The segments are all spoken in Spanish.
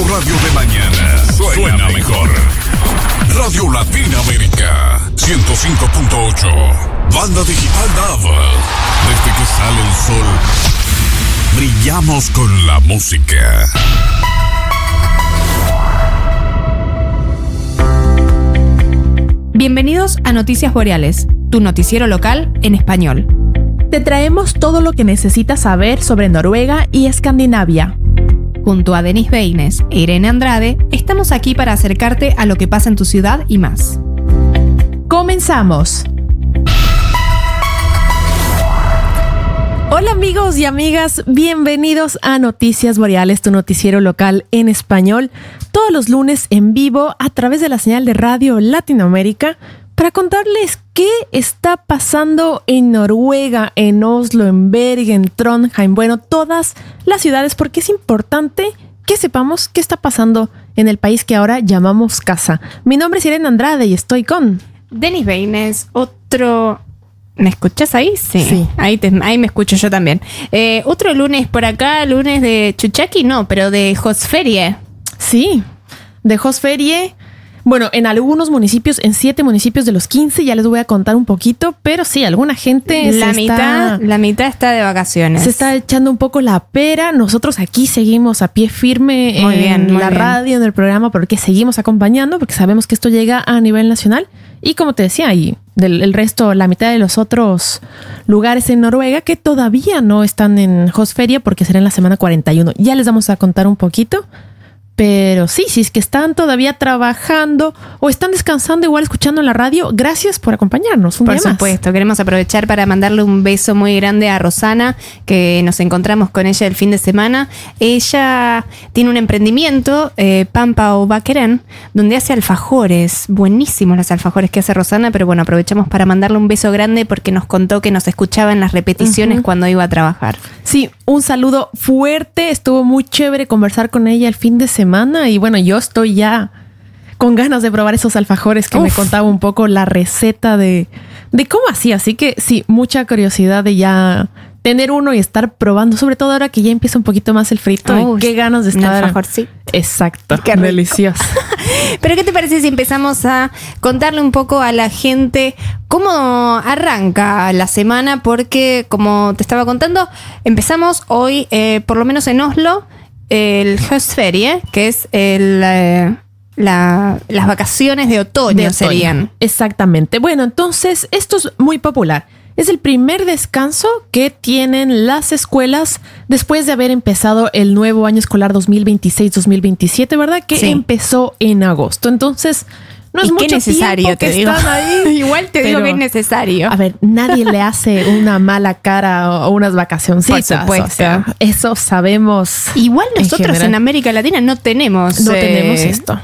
radio de mañana suena mejor. Radio Latinoamérica 105.8. Banda digital Dava. Desde que sale el sol, brillamos con la música. Bienvenidos a Noticias Boreales, tu noticiero local en español. Te traemos todo lo que necesitas saber sobre Noruega y Escandinavia. Junto a Denis Beines e Irene Andrade, estamos aquí para acercarte a lo que pasa en tu ciudad y más. ¡Comenzamos! Hola amigos y amigas, bienvenidos a Noticias Boreales, tu noticiero local en español, todos los lunes en vivo a través de la señal de Radio Latinoamérica para contarles qué está pasando en Noruega, en Oslo, en Bergen, Trondheim, bueno, todas las ciudades, porque es importante que sepamos qué está pasando en el país que ahora llamamos casa. Mi nombre es Irene Andrade y estoy con Denis Beines, otro... ¿Me escuchas ahí? Sí. Ahí me escucho yo también. Otro lunes por acá, lunes de Chuchaki, no, pero de Hosferie. Sí, de Hosferie. Bueno, en algunos municipios, en 7 municipios de los 15, ya les voy a contar un poquito, pero sí, alguna gente la mitad está de vacaciones. Se está echando un poco la pera. Nosotros aquí seguimos a pie firme radio, en el programa, porque seguimos acompañando, porque sabemos que esto llega a nivel nacional. Y como te decía, y el resto, la mitad de los otros lugares en Noruega que todavía no están en Hosferie porque será en la semana 41. Ya les vamos a contar un poquito. Pero sí, si es que están todavía trabajando o están descansando, igual escuchando la radio, gracias por acompañarnos un día más. Por supuesto, queremos aprovechar para mandarle un beso muy grande a Rosana, que nos encontramos con ella el fin de semana. Ella tiene un emprendimiento, Pampa o Bakeren, donde hace alfajores. Buenísimos los alfajores que hace Rosana, pero bueno, aprovechamos para mandarle un beso grande porque nos contó que nos escuchaba en las repeticiones cuando iba a trabajar. Sí, un saludo fuerte. Estuvo muy chévere conversar con ella el fin de semana. Y bueno, yo estoy ya con ganas de probar esos alfajores que me contaba un poco la receta de cómo hacía. Así que sí, mucha curiosidad de ya tener uno y estar probando, sobre todo ahora que ya empieza un poquito más el frito. Qué ganas de estar. Alfajor, sí. Exacto. Qué rico. Delicioso. Pero ¿qué te parece si empezamos a contarle un poco a la gente cómo arranca la semana? Porque, como te estaba contando, empezamos hoy, por lo menos en Oslo, el Hosferie, que es las vacaciones de otoño serían. Exactamente. Bueno, entonces esto es muy popular. Es el primer descanso que tienen las escuelas después de haber empezado el nuevo año escolar 2026-2027, ¿verdad? Que sí, empezó en agosto. Entonces, no es mucho necesario, tiempo que están ahí. Igual te digo que es necesario. A ver, nadie le hace una mala cara o unas vacacioncitas. Por supuesto. O sea, eso sabemos. Igual nosotros en América Latina no tenemos esto.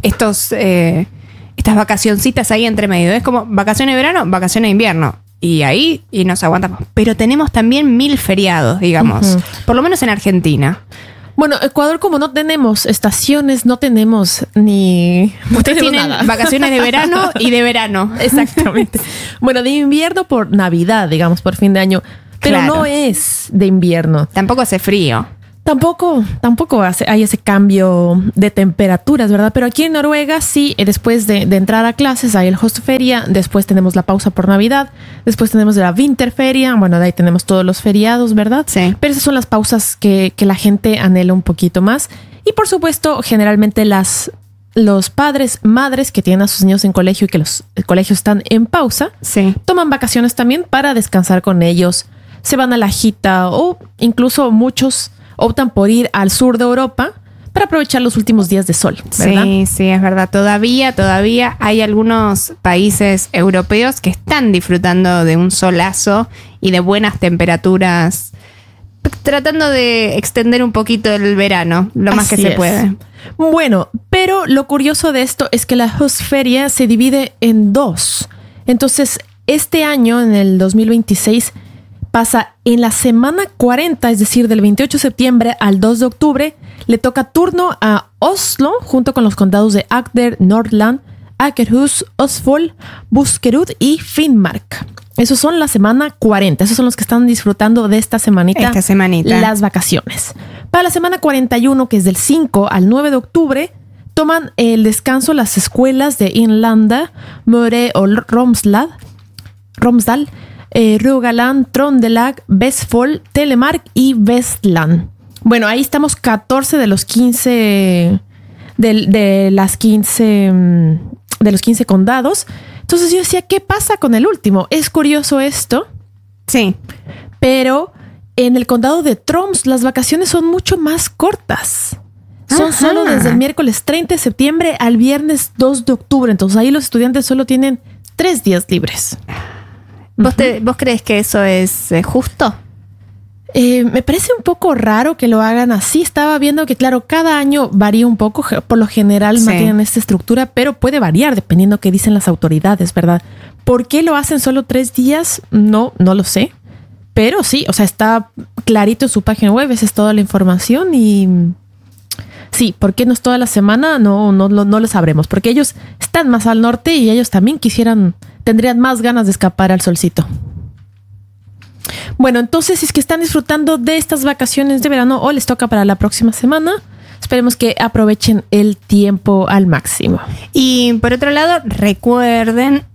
Estas vacacioncitas ahí entre medio. Es como vacaciones de verano, vacaciones de invierno. Y ahí nos aguantamos. Pero tenemos también 1000 feriados, digamos. Por lo menos en Argentina. Bueno, Ecuador, como no tenemos estaciones, no tenemos ni... Ustedes tienen nada. Vacaciones de verano y de verano. Exactamente. Bueno, de invierno por Navidad, digamos, por fin de año. Pero claro, no es de invierno. Tampoco hace frío. Tampoco hay ese cambio de temperaturas, ¿verdad? Pero aquí en Noruega sí, después de entrar a clases hay el Hosferia, después tenemos la pausa por Navidad, después tenemos la Vinterferia, bueno, de ahí tenemos todos los feriados, ¿verdad? Sí. Pero esas son las pausas que la gente anhela un poquito más. Y por supuesto, generalmente los padres, madres que tienen a sus niños en colegio y que los colegios están en pausa, sí, toman vacaciones también para descansar con ellos. Se van a la Jita o incluso muchos optan por ir al sur de Europa para aprovechar los últimos días de sol, ¿verdad? Sí, es verdad. Todavía hay algunos países europeos que están disfrutando de un solazo y de buenas temperaturas, tratando de extender un poquito el verano, lo más que se puede. Bueno, pero lo curioso de esto es que la Hosferia se divide en 2. Entonces, este año, en el 2026, pasa en la semana 40, es decir, del 28 de septiembre al 2 de octubre, le toca turno a Oslo, junto con los condados de Agder, Nordland, Akerhus, Østfold, Buskerud y Finnmark. Esos son la semana 40. Esos son los que están disfrutando de esta semanita. Las vacaciones. Para la semana 41, que es del 5 al 9 de octubre, toman el descanso las escuelas de Inlanda, Møre o Romsdal, Rogaland, Trondelag, Vestfold, Telemark y Vestland. Bueno, ahí estamos 14 de los 15 de los 15 condados. Entonces yo decía, ¿qué pasa con el último? Es curioso esto. Sí. Pero en el condado de Troms las vacaciones son mucho más cortas. Son solo desde el miércoles 30 de septiembre al viernes 2 de octubre. Entonces ahí los estudiantes solo tienen 3 días libres. ¿Vos crees que eso es justo? Me parece un poco raro que lo hagan así. Estaba viendo que, claro, cada año varía un poco. Por lo general mantienen esta estructura, pero puede variar dependiendo qué dicen las autoridades, ¿verdad? ¿Por qué lo hacen solo 3 días? No lo sé. Pero sí, o sea, está clarito en su página web. Esa es toda la información y... Sí, ¿por qué no es toda la semana? No lo sabremos. Porque ellos están más al norte y ellos también tendrían más ganas de escapar al solcito. Bueno, entonces si es que están disfrutando de estas vacaciones de verano o les toca para la próxima semana, esperemos que aprovechen el tiempo al máximo. Y por otro lado, recuerden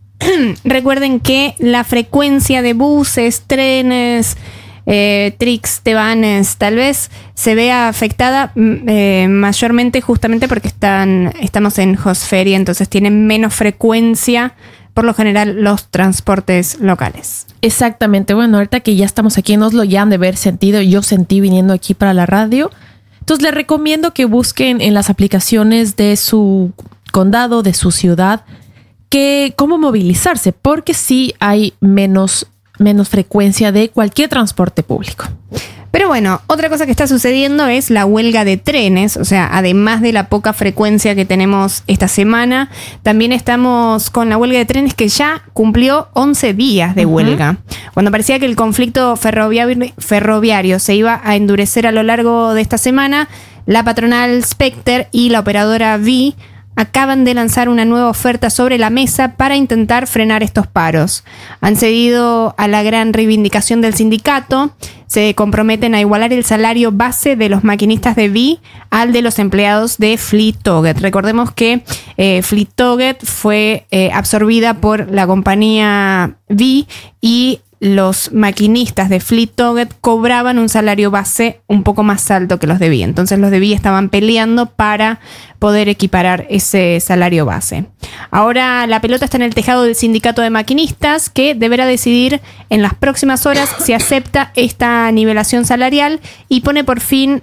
que la frecuencia de buses, trenes, trix, tebanes, tal vez se vea afectada mayormente justamente porque estamos en Hosferia, entonces tienen menos frecuencia por lo general los transportes locales. Exactamente. Bueno, ahorita que ya estamos aquí en Oslo, ya han de haber sentido, yo sentí viniendo aquí para la radio. Entonces les recomiendo que busquen en las aplicaciones de su condado, de su ciudad, cómo movilizarse, porque sí hay menos frecuencia de cualquier transporte público. Pero bueno, otra cosa que está sucediendo es la huelga de trenes, o sea, además de la poca frecuencia que tenemos esta semana, también estamos con la huelga de trenes que ya cumplió 11 días de huelga. Cuando parecía que el conflicto ferroviario se iba a endurecer a lo largo de esta semana, la patronal Specter y la operadora VI acaban de lanzar una nueva oferta sobre la mesa para intentar frenar estos paros. Han cedido a la gran reivindicación del sindicato, se comprometen a igualar el salario base de los maquinistas de VI al de los empleados de Flytoget. Recordemos que Flytoget fue absorbida por la compañía VI y los maquinistas de Flytoget cobraban un salario base un poco más alto que los de VI. Entonces los de VI estaban peleando para poder equiparar ese salario base. Ahora la pelota está en el tejado del sindicato de maquinistas, que deberá decidir en las próximas horas si acepta esta nivelación salarial y pone por fin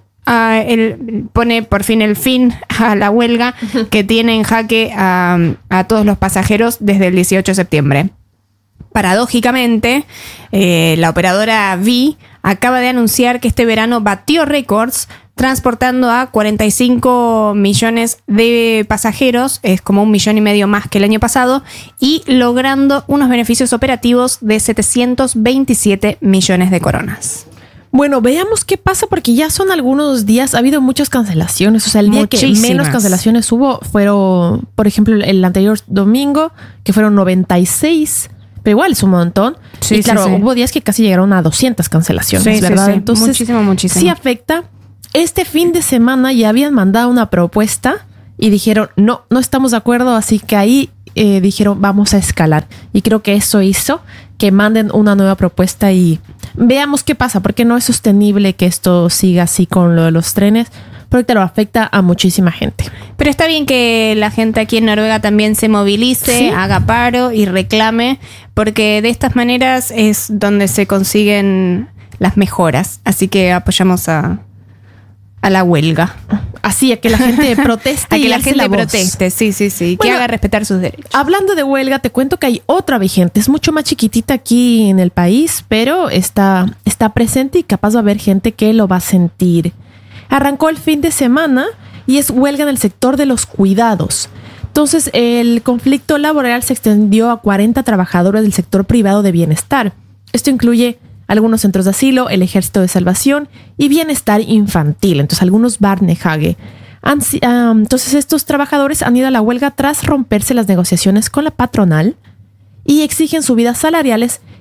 el fin a la huelga que tiene en jaque a todos los pasajeros desde el 18 de septiembre. Paradójicamente, la operadora VI acaba de anunciar que este verano batió récords transportando a 45 millones de pasajeros, es como 1,5 millones más que el año pasado, y logrando unos beneficios operativos de 727 millones de coronas. Bueno, veamos qué pasa porque ya son algunos días, ha habido muchas cancelaciones. O sea, el día que menos cancelaciones hubo fueron, por ejemplo, el anterior domingo, que fueron 96. Pero igual es un montón. Sí, y claro, hubo días que casi llegaron a 200 cancelaciones, ¿verdad? Entonces, muchísimo. Sí afecta. Este fin de semana ya habían mandado una propuesta y dijeron, no estamos de acuerdo. Así que ahí dijeron, vamos a escalar. Y creo que eso hizo que manden una nueva propuesta y veamos qué pasa. Porque no es sostenible que esto siga así con lo de los trenes. Porque lo afecta a muchísima gente. Pero está bien que la gente aquí en Noruega también se movilice, ¿sí? Haga paro y reclame, porque de estas maneras es donde se consiguen las mejoras. Así que apoyamos a la huelga. Así, a que la gente proteste. A que la gente proteste, sí. Bueno, que haga respetar sus derechos. Hablando de huelga, te cuento que hay otra vigente. Es mucho más chiquitita aquí en el país, pero está presente y capaz va a haber gente que lo va a sentir. Arrancó el fin de semana y es huelga en el sector de los cuidados. Entonces, el conflicto laboral se extendió a 40 trabajadores del sector privado de bienestar. Esto incluye algunos centros de asilo, el Ejército de Salvación y bienestar infantil. Entonces, algunos barnehage. Entonces, estos trabajadores han ido a la huelga tras romperse las negociaciones con la patronal y exigen subidas salariales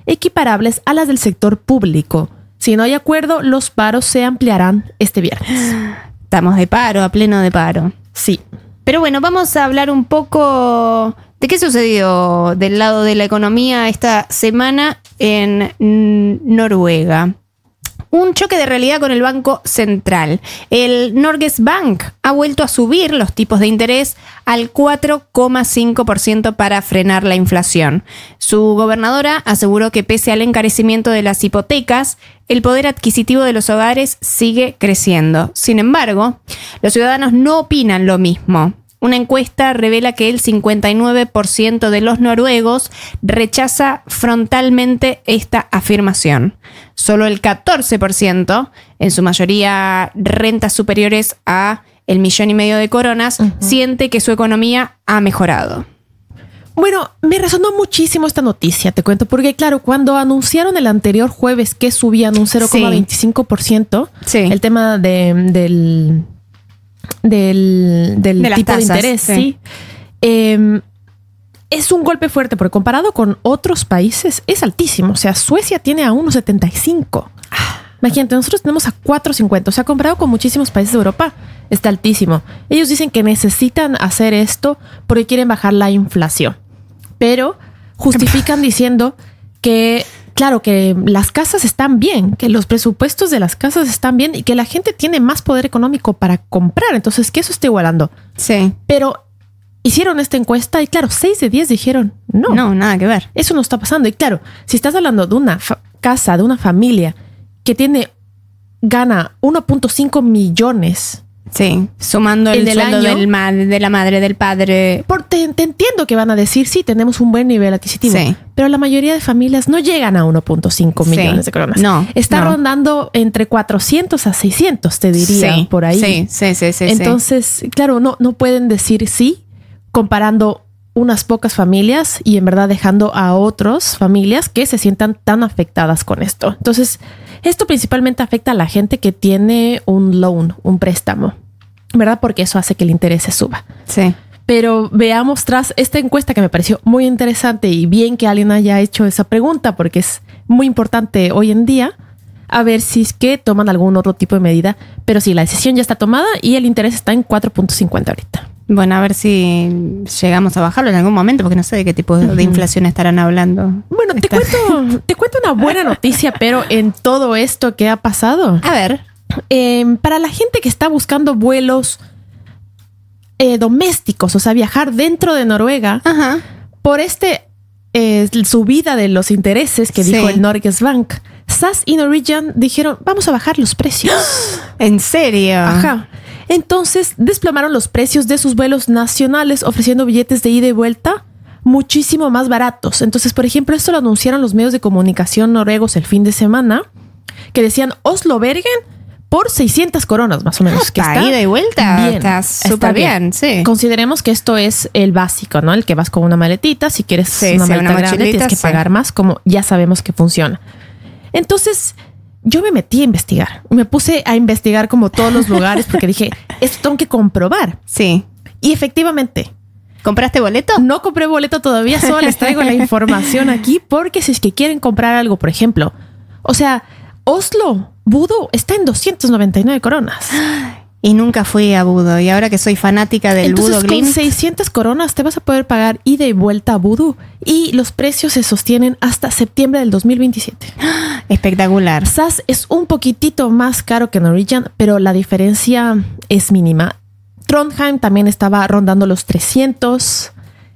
equiparables a las del sector público. Si no hay acuerdo, los paros se ampliarán este viernes. Estamos de paro, a pleno de paro. Sí. Pero bueno, vamos a hablar un poco de qué sucedió del lado de la economía esta semana en Noruega. Un choque de realidad con el Banco Central. El Norges Bank ha vuelto a subir los tipos de interés al 4,5% para frenar la inflación. Su gobernadora aseguró que pese al encarecimiento de las hipotecas, el poder adquisitivo de los hogares sigue creciendo. Sin embargo, los ciudadanos no opinan lo mismo. Una encuesta revela que el 59% de los noruegos rechaza frontalmente esta afirmación. Solo el 14%, en su mayoría rentas superiores a el 1,5 millones de coronas, siente que su economía ha mejorado. Bueno, me resonó muchísimo esta noticia, te cuento, porque claro, cuando anunciaron el anterior jueves que subían un 0,25%, Sí. el tema del De las tipo tasas, de interés, sí. Es un golpe fuerte porque comparado con otros países es altísimo. O sea, Suecia tiene a 1,75. Imagínate, nosotros tenemos a 4,50. O sea, comparado con muchísimos países de Europa, está altísimo. Ellos dicen que necesitan hacer esto porque quieren bajar la inflación. Pero justifican diciendo que, claro, que las casas están bien, que los presupuestos de las casas están bien y que la gente tiene más poder económico para comprar. Entonces, que eso está igualando. Sí. Pero hicieron esta encuesta y claro, 6 de 10 dijeron no, nada que ver. eso no está pasando. Y claro, si estás hablando de una casa, de una familia que gana 1.5 millones. Sí, sumando el del sueldo año, de la madre, del padre. Te entiendo que van a decir, sí, tenemos un buen nivel adquisitivo. Sí. Pero la mayoría de familias no llegan a 1.5 millones de coronas. No. Está rondando entre 400 a 600, te diría, por ahí. Sí. Entonces, claro, no pueden decir sí comparando unas pocas familias y en verdad dejando a otras familias que se sientan tan afectadas con esto. Entonces, esto principalmente afecta a la gente que tiene un loan, un préstamo, ¿verdad? Porque eso hace que el interés se suba. Sí. Pero veamos tras esta encuesta que me pareció muy interesante y bien que alguien haya hecho esa pregunta porque es muy importante hoy en día, a ver si es que toman algún otro tipo de medida. Pero sí, la decisión ya está tomada y el interés está en 4.50 ahorita. Bueno, a ver si llegamos a bajarlo en algún momento, porque no sé de qué tipo de inflación estarán hablando. Bueno, te cuento una buena noticia, pero en todo esto que ha pasado. A ver. Para la gente que está buscando vuelos domésticos, o sea, viajar dentro de Noruega, Ajá. por subida de los intereses que dijo el Norges Bank, SAS y Norwegian dijeron, vamos a bajar los precios. ¿En serio? Ajá. Entonces desplomaron los precios de sus vuelos nacionales, ofreciendo billetes de ida y vuelta muchísimo más baratos. Entonces, por ejemplo, esto lo anunciaron los medios de comunicación noruegos el fin de semana, que decían Oslo-Bergen por 600 coronas, más o menos. Que está ida y vuelta. bien, Está súper bien, sí. Consideremos que esto es el básico, ¿no? El que vas con una maletita. Si quieres una maleta grande, tienes que pagar más, como ya sabemos que funciona. Entonces, yo me metí a investigar. Me puse a investigar como todos los lugares porque dije, esto tengo que comprobar. Sí. Y efectivamente, ¿compraste boleto? no compré boleto todavía, solo les traigo la información aquí porque si es que quieren comprar algo, por ejemplo, o sea, Oslo, Budo está en 299 coronas. Y nunca fui a Budo. Y ahora que soy fanática del Entonces, Budo con Glint, 600 coronas te vas a poder pagar ida y vuelta a Budo y los precios se sostienen hasta septiembre del 2027. espectacular. SAS es un poquitito más caro que Norwegian, pero la diferencia es mínima. Trondheim también estaba rondando los 300.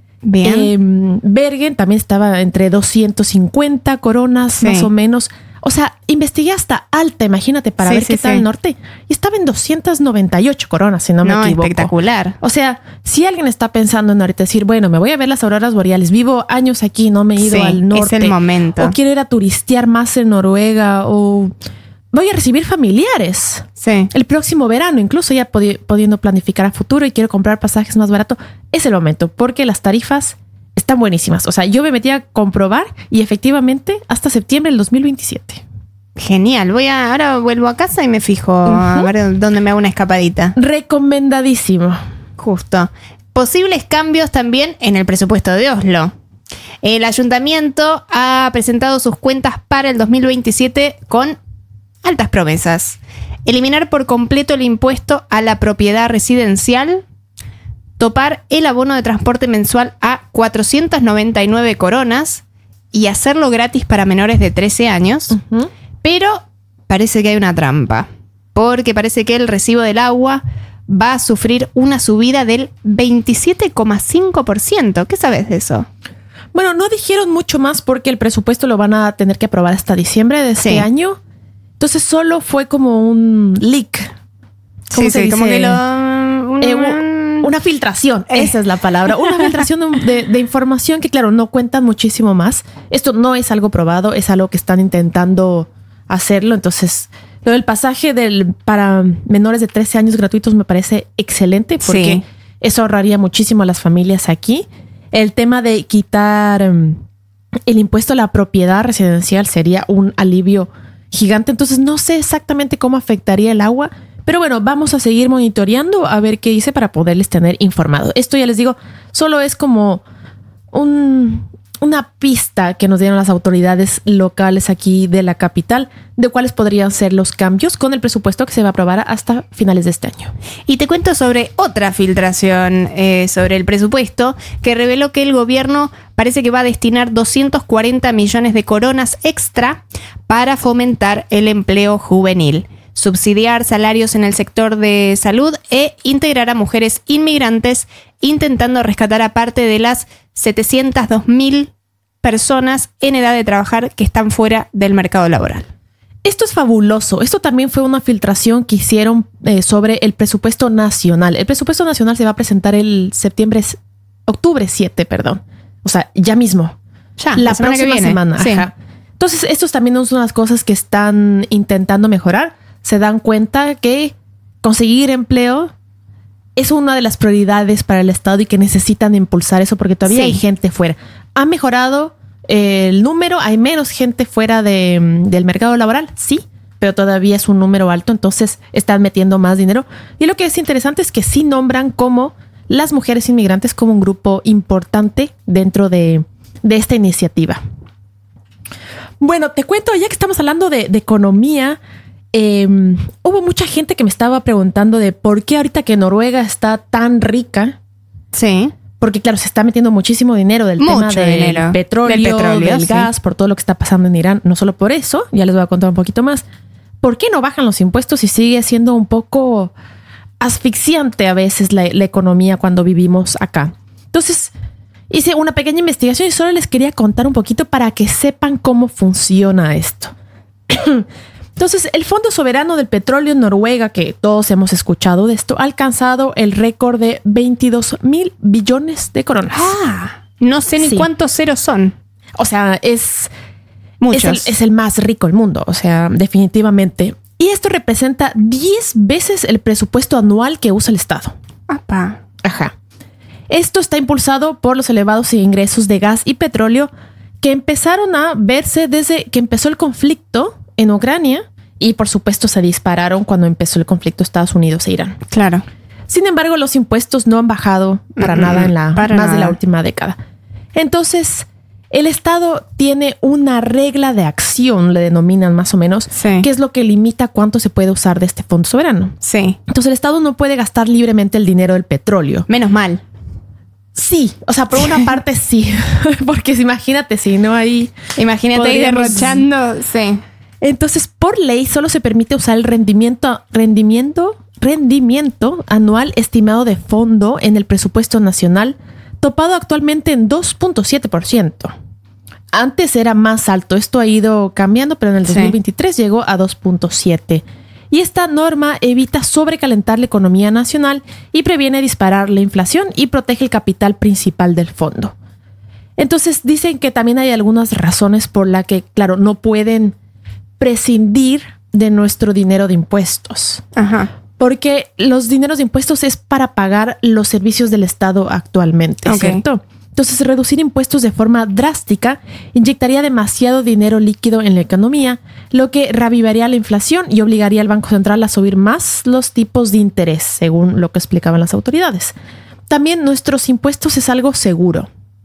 Bien. Bergen también estaba entre 250 coronas, más o menos. O sea, investigué hasta Alta, imagínate, para ver qué tal el norte. Y estaba en 298 coronas, si no me equivoco. Espectacular. O sea, si alguien está pensando en ahorita decir, bueno, me voy a ver las auroras boreales, vivo años aquí, no me he ido al norte. Es el momento. O quiero ir a turistear más en Noruega, o voy a recibir familiares. Sí. El próximo verano, incluso ya pudiendo planificar a futuro y quiero comprar pasajes más baratos, es el momento, porque las tarifas están buenísimas. O sea, yo me metí a comprobar y efectivamente hasta septiembre del 2027. Genial. Ahora vuelvo a casa y me fijo a ver dónde me hago una escapadita. Recomendadísimo. Justo. Posibles cambios también en el presupuesto de Oslo. El ayuntamiento ha presentado sus cuentas para el 2027 con altas promesas. Eliminar por completo el impuesto a la propiedad residencial, topar el abono de transporte mensual a 499 coronas y hacerlo gratis para menores de 13 años. Pero parece que hay una trampa, porque parece que el recibo del agua va a sufrir una subida del 27,5%. ¿Qué sabes de eso? Bueno, no dijeron mucho más porque el presupuesto lo van a tener que aprobar hasta diciembre de este año. Entonces solo fue como un leak. ¿Cómo se dice? Como que una filtración, esa es la palabra. Una filtración de información que, claro, no cuentan muchísimo más. Esto no es algo probado, es algo que están intentando hacerlo. Entonces, lo del pasaje para menores de 13 años gratuitos me parece excelente porque eso ahorraría muchísimo a las familias aquí. El tema de quitar el impuesto a la propiedad residencial sería un alivio gigante. Entonces, no sé exactamente cómo afectaría el agua. Pero bueno, vamos a seguir monitoreando a ver qué dice para poderles tener informado. Esto ya les digo, solo es como una pista que nos dieron las autoridades locales aquí de la capital de cuáles podrían ser los cambios con el presupuesto que se va a aprobar hasta finales de este año. Y te cuento sobre otra filtración sobre el presupuesto que reveló que el gobierno parece que va a destinar 240 millones de coronas extra para fomentar el empleo juvenil, subsidiar salarios en el sector de salud e integrar a mujeres inmigrantes, intentando rescatar a parte de las 702.000 personas en edad de trabajar que están fuera del mercado laboral. Esto es fabuloso. Esto también fue una filtración que hicieron sobre el presupuesto nacional. El presupuesto nacional se va a presentar el octubre 7, perdón. O sea, ya mismo. Ya, la próxima semana. Sí. Ajá. Entonces, estos también son unas cosas que están intentando mejorar. Se dan cuenta que conseguir empleo es una de las prioridades para el Estado y que necesitan impulsar eso porque todavía hay gente fuera. Ha mejorado el número, hay menos gente fuera del mercado laboral, sí, pero todavía es un número alto, entonces están metiendo más dinero. Y lo que es interesante es que sí nombran como las mujeres inmigrantes como un grupo importante dentro de esta iniciativa. Bueno, te cuento, ya que estamos hablando de economía, hubo mucha gente que me estaba preguntando de por qué ahorita que Noruega está tan rica. Sí. Porque claro, se está metiendo muchísimo dinero del tema del petróleo, del gas, por todo lo que está pasando en Irán. No solo por eso, ya les voy a contar un poquito más. ¿Por qué no bajan los impuestos y sigue siendo un poco asfixiante a veces la economía cuando vivimos acá? Entonces, hice una pequeña investigación y solo les quería contar un poquito para que sepan cómo funciona esto. Entonces, el Fondo Soberano del Petróleo en Noruega, que todos hemos escuchado de esto, ha alcanzado el récord de 22.000 billones de coronas. No sé ni cuántos ceros son. O sea, es muchos. Es el más rico del mundo, o sea, definitivamente. Y esto representa 10 veces el presupuesto anual que usa el Estado. Ajá. Esto está impulsado por los elevados ingresos de gas y petróleo que empezaron a verse desde que empezó el conflicto en Ucrania y por supuesto se dispararon cuando empezó el conflicto Estados Unidos e Irán. Claro. Sin embargo, los impuestos no han bajado para nada en de la última década. Entonces, el Estado tiene una regla de acción, le denominan más o menos, que es lo que limita cuánto se puede usar de este fondo soberano. Sí. Entonces, el Estado no puede gastar libremente el dinero del petróleo. Menos mal. Sí, o sea, por una parte sí, porque imagínate si no hay... Imagínate ahí derrochando, sí. Entonces, por ley, solo se permite usar el rendimiento anual estimado de fondo en el presupuesto nacional, topado actualmente en 2.7%. Antes era más alto, esto ha ido cambiando, pero en el 2023 llegó a 2.7%. Y esta norma evita sobrecalentar la economía nacional y previene disparar la inflación y protege el capital principal del fondo. Entonces, dicen que también hay algunas razones por las que, claro, no pueden prescindir de nuestro dinero de impuestos. Ajá. Porque los dineros de impuestos es para pagar los servicios del Estado actualmente, ¿cierto? Entonces, reducir impuestos de forma drástica inyectaría demasiado dinero líquido en la economía, lo que reavivaría la inflación y obligaría al Banco Central a subir más los tipos de interés, según lo que explicaban las autoridades. También nuestros impuestos es algo seguro.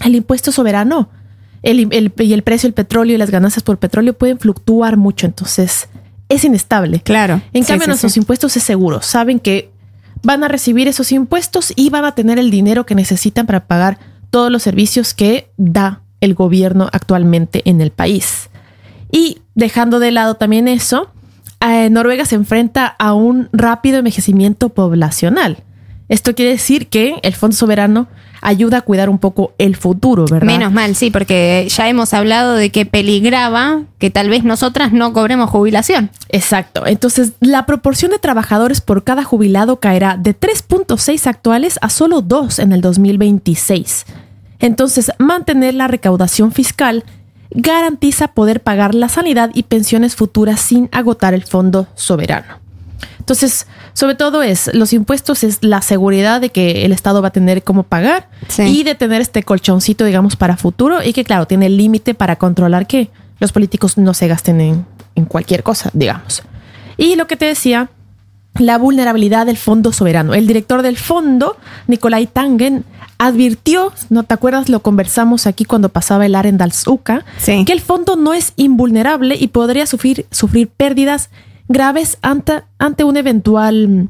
el impuesto soberano, y el precio del petróleo y las ganancias por petróleo pueden fluctuar mucho, entonces es inestable. Claro. En cambio, nuestros impuestos es seguro. Saben que van a recibir esos impuestos y van a tener el dinero que necesitan para pagar todos los servicios que da el gobierno actualmente en el país. Y dejando de lado también eso, Noruega se enfrenta a un rápido envejecimiento poblacional. Esto quiere decir que el Fondo Soberano ayuda a cuidar un poco el futuro, ¿verdad? Menos mal, sí, porque ya hemos hablado de que peligraba que tal vez nosotras no cobremos jubilación. Exacto. Entonces, la proporción de trabajadores por cada jubilado caerá de 3.6 actuales a solo 2 en el 2026. Entonces, mantener la recaudación fiscal garantiza poder pagar la sanidad y pensiones futuras sin agotar el Fondo Soberano. Entonces, sobre todo los impuestos es la seguridad de que el Estado va a tener cómo pagar y de tener este colchoncito, digamos, para futuro, y que, claro, tiene el límite para controlar que los políticos no se gasten en cualquier cosa, digamos. Y lo que te decía, la vulnerabilidad del Fondo Soberano. El director del fondo, Nicolai Tangen, advirtió, ¿no te acuerdas? Lo conversamos aquí cuando pasaba el Arendalsuka, que el fondo no es invulnerable y podría sufrir pérdidas graves ante un eventual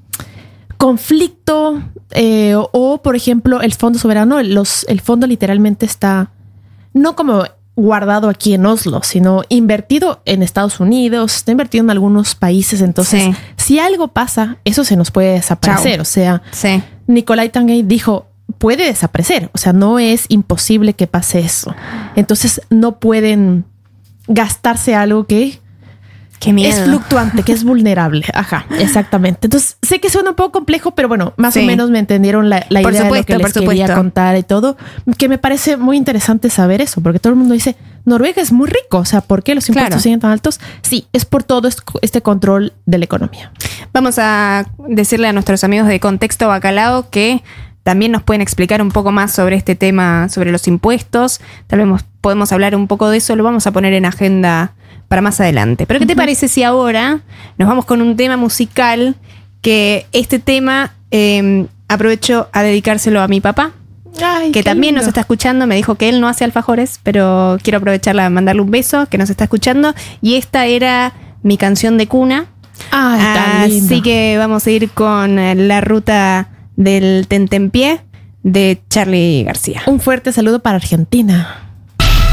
conflicto o, por ejemplo, el Fondo Soberano. El fondo literalmente está no como guardado aquí en Oslo, sino invertido en Estados Unidos, está invertido en algunos países. Entonces, si algo pasa, eso se nos puede desaparecer. O sea, Nicolai Tangen dijo, puede desaparecer. O sea, no es imposible que pase eso. Entonces, no pueden gastarse algo que es fluctuante, que es vulnerable. Ajá, exactamente. Entonces, sé que suena un poco complejo, pero bueno, más o menos me entendieron la idea de lo que les quería contar y todo. Que me parece muy interesante saber eso, porque todo el mundo dice, Noruega es muy rico. O sea, ¿por qué los impuestos siguen tan altos? Sí, es por todo este control de la economía. Vamos a decirle a nuestros amigos de Contexto Bacalao que también nos pueden explicar un poco más sobre este tema, sobre los impuestos. Tal vez podemos hablar un poco de eso, lo vamos a poner en agenda para más adelante. Pero ¿qué te parece si ahora nos vamos con un tema musical? Que este tema aprovecho a dedicárselo a mi papá, que también nos está escuchando. Me dijo que él no hace alfajores, pero quiero aprovecharla, mandarle un beso, que nos está escuchando. Y esta era mi canción de cuna. Así que vamos a ir con La Ruta del Tentempié de Charly García. Un fuerte saludo para Argentina.